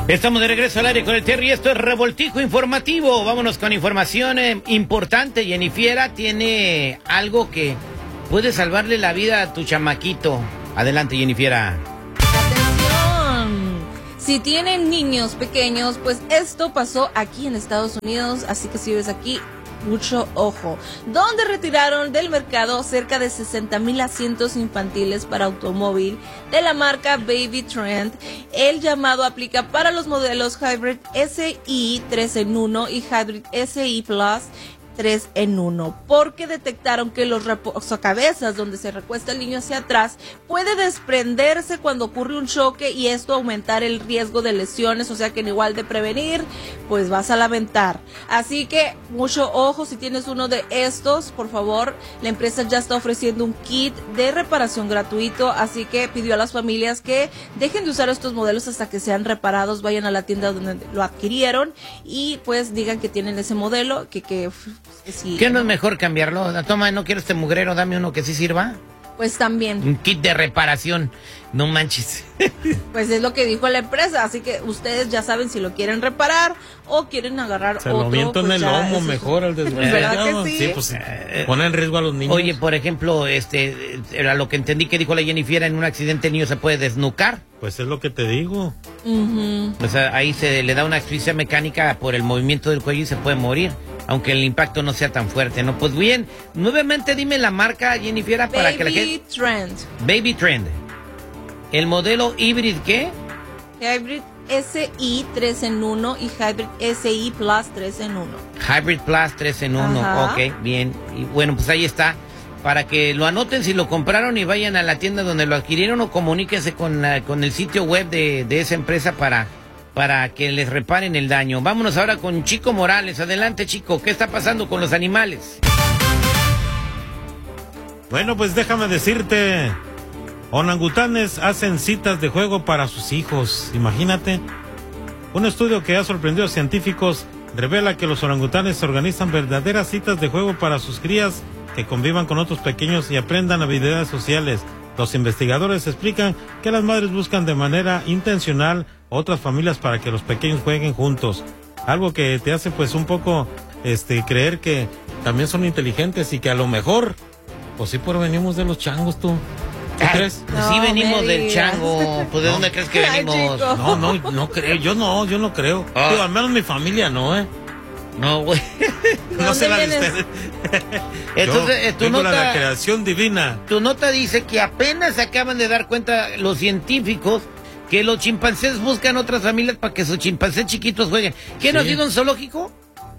Estamos de regreso al aire con el Terry. Esto es Revoltijo Informativo. Vámonos con información importante. Jennifiera tiene algo que puede salvarle la vida a tu chamaquito. Adelante, Jennifiera. Atención. Si tienen niños pequeños, pues esto pasó aquí en Estados Unidos. Así que si ves aquí, mucho ojo, donde retiraron del mercado cerca de 60,000 asientos infantiles para automóvil de la marca Baby Trend. El llamado aplica para los modelos Hybrid SI 3 en 1 y Hybrid SI Plus 3 en 1, porque detectaron que los reposacabezas donde se recuesta el niño hacia atrás puede desprenderse cuando ocurre un choque y esto aumentar el riesgo de lesiones, o sea que en igual de prevenir, pues vas a lamentar. Así que mucho ojo, si tienes uno de estos, por favor, la empresa ya está ofreciendo un kit de reparación gratuito, así que pidió a las familias que dejen de usar estos modelos hasta que sean reparados, vayan a la tienda donde lo adquirieron y pues digan que tienen ese modelo, sí, ¿Qué no es mejor cambiarlo? Toma, no quiero este mugrero, dame uno que sí sirva. Pues también. Un kit de reparación, no manches. Pues es lo que dijo la empresa, así que ustedes ya saben si lo quieren reparar o quieren agarrar se otro. Se lo viento en el lomo mejor al desgraciado. ¿Verdad que sí? Sí, pues pone en riesgo a los niños. Oye, por ejemplo, era lo que entendí que dijo la Jennifiera, en un accidente el niño se puede desnucar. Pues es lo que te digo. Uh-huh. O sea, ahí se le da una asfixia mecánica por el movimiento del cuello y se puede morir, aunque el impacto no sea tan fuerte, ¿no? Pues bien, nuevamente dime la marca, Jennifiera, para que la gente... Baby Trend. ¿El modelo Hybrid qué? Hybrid SI 3 en 1 y Hybrid SI Plus 3 en 1. Hybrid Plus 3 en 1, Ajá. Ok, bien. Y bueno, pues ahí está. Para que lo anoten si lo compraron y vayan a la tienda donde lo adquirieron o comuníquense con el sitio web de esa empresa para que les reparen el daño. Vámonos ahora con Chico Morales. Adelante, Chico. ¿Qué está pasando con los animales? Bueno, pues déjame decirte, orangutanes hacen citas de juego para sus hijos. Imagínate. Un estudio que ha sorprendido a científicos revela que los orangutanes organizan verdaderas citas de juego para sus crías que convivan con otros pequeños y aprendan habilidades sociales. Los investigadores explican que las madres buscan de manera intencional otras familias para que los pequeños jueguen juntos. Algo que te hace pues un poco creer que también son inteligentes y que a lo mejor, pues sí provenimos de los changos, ¿tú crees? Pues sí venimos del chango. Pues ¿de dónde crees que venimos? No creo, yo no creo. Digo, al menos mi familia no, No, güey. No sé la de ustedes. Entonces, tu vengo nota, la creación divina. Tu nota dice que apenas se acaban de dar cuenta los científicos que los chimpancés buscan otras familias para que sus chimpancés chiquitos jueguen. ¿Qué no ha sido un zoológico?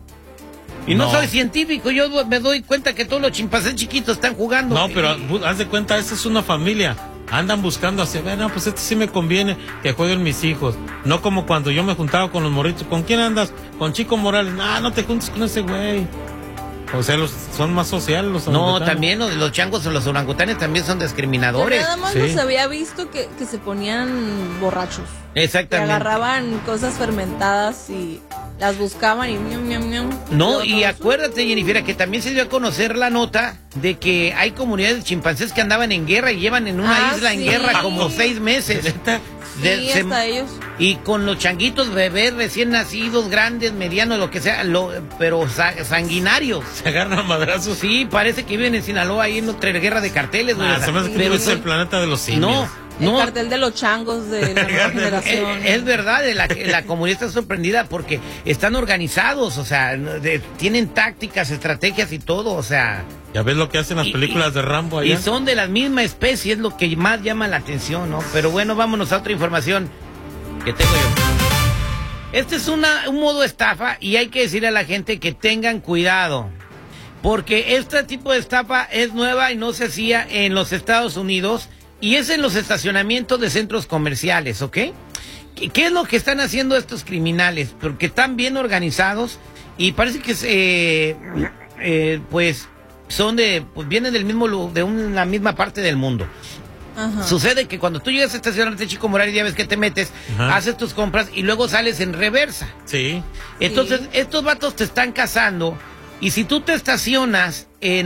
Y no soy científico, yo me doy cuenta que todos los chimpancés chiquitos están jugando. No, pero haz de cuenta, esa es una familia. Andan buscando hacia, no, pues sí me conviene que jueguen mis hijos. No como cuando yo me juntaba con los morritos. ¿Con quién andas? Con Chico Morales. No te juntes con ese güey. O sea, son más sociales los orangutanes. No, también los changos o los orangutanes también son discriminadores. Yo nada más los había visto que se ponían borrachos. Exactamente. Que agarraban cosas fermentadas y las buscaban y miam, miam, miam. No, y acuérdate, Jennifer, que también se dio a conocer la nota de que hay comunidades de chimpancés que andaban en guerra y llevan en una isla en guerra como 6 meses. Sí, hasta ellos. Y con los changuitos bebés recién nacidos, grandes, medianos, lo que sea, pero sanguinarios. Se agarran a madrazos. Sí, parece que viven en Sinaloa ahí en otra guerra de carteles. Se me hace que es el planeta de los simios. El cartel de los changos de la nueva generación. Es verdad, la comunidad está sorprendida porque están organizados, o sea, tienen tácticas, estrategias y todo, o sea... Ya ves lo que hacen las películas de Rambo allá. Y son de la misma especie, es lo que más llama la atención, ¿no? Pero bueno, vámonos a otra información que tengo yo. Este es un modo estafa y hay que decirle a la gente que tengan cuidado. Porque este tipo de estafa es nueva y no se hacía en los Estados Unidos y es en los estacionamientos de centros comerciales, ¿ok? ¿Qué es lo que están haciendo estos criminales? Porque están bien organizados y parece que pues vienen del mismo de una misma parte del mundo. Ajá. Sucede que cuando tú llegas a estacionarte, Chico Morales, ya ves que te metes, haces tus compras y luego sales en reversa. Sí. Entonces, estos vatos te están cazando Y si tú te estacionas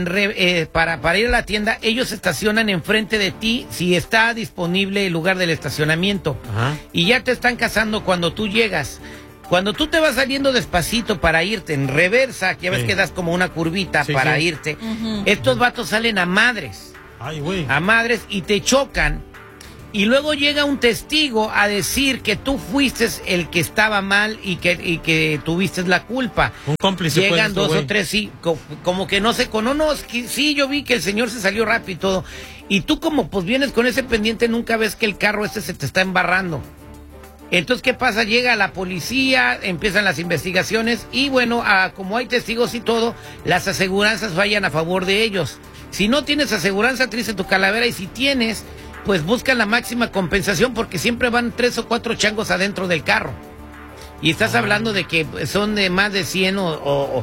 para ir a la tienda, ellos se estacionan enfrente de ti si está disponible el lugar del estacionamiento. Ajá. Y ya te están cazando cuando tú llegas. Cuando tú te vas saliendo despacito para irte en reversa, que ya ves Sí. que das como una curvita Sí, para sí. irte, Ujú. estos vatos salen a madres. Ay, güey. A madres y te chocan. Y luego llega un testigo a decir que tú fuiste el que estaba mal y que tuviste la culpa. Un cómplice. Llegan pues, dos güey. o tres, sí, como que no sé, no, es que sí, yo vi que el señor se salió rápido y todo. Y tú como pues vienes con ese pendiente, nunca ves que el carro se te está embarrando. Entonces, ¿qué pasa? Llega la policía, empiezan las investigaciones y bueno, como hay testigos y todo, las aseguranzas vayan a favor de ellos. Si no tienes aseguranza, triste tu calavera, y si tienes, pues buscan la máxima compensación porque siempre van 3 o 4 changos adentro del carro. Y estás hablando de que son de más de 100 o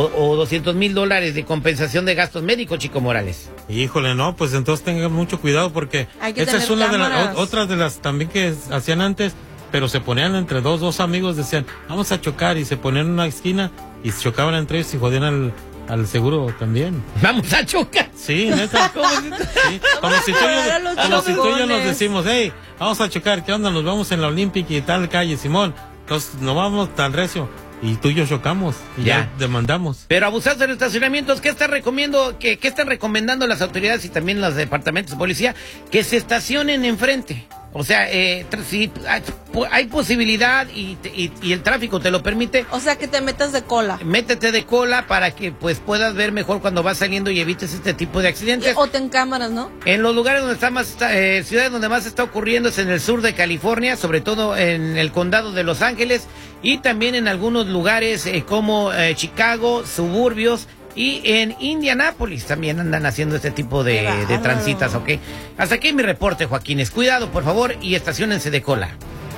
$200,000 de compensación de gastos médicos, Chico Morales. Híjole, no, pues entonces tengan mucho cuidado porque Hay que esa es tener una de las cámaras. otras de las también que hacían antes, pero se ponían entre dos amigos, decían, vamos a chocar, y se ponían en una esquina y se chocaban entre ellos y jodían al seguro también. Vamos a chocar. Sí, neta. Sí, como si tú y a los yo nos chocones. decimos, hey, vamos a chocar, ¿qué onda? Nos vamos en la Olympic y tal calle, Simón. Entonces no vamos tan recio. Y tú y yo chocamos y ya demandamos. Pero abusar de los estacionamientos, ¿qué están recomendando las autoridades y también los departamentos de policía? Que se estacionen enfrente. O sea, si hay posibilidad y el tráfico te lo permite, O sea, que te metas de cola. métete de cola para que pues puedas ver mejor cuando vas saliendo y evites este tipo de accidentes. O ten cámaras, ¿no? En los lugares donde ciudades donde más está ocurriendo es en el sur de California, sobre todo en el condado de Los Ángeles y también en algunos lugares como Chicago, suburbios, y en Indianápolis también andan haciendo este tipo Qué de bárbaro. transitas, ¿ok? Hasta aquí mi reporte, Joaquines. Cuidado, por favor, y estaciónense de cola.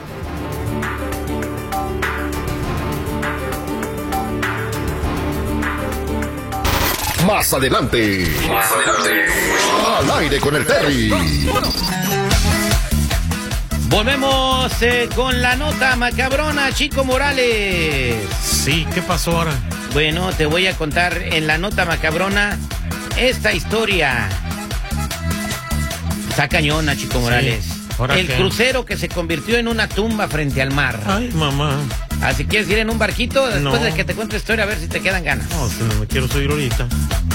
Más adelante. Al aire con el Terry. Volvemos con la nota macabrona, Chico Morales. Sí, ¿qué pasó ahora? Bueno, te voy a contar en la nota macabrona esta historia. Está cañona, Chico Morales. ¿ahora El qué? crucero que se convirtió en una tumba frente al mar. Ay, mamá. Así quieres ir en un barquito después No. de que te cuente la historia, a ver si te quedan ganas. No, si no me quiero subir ahorita.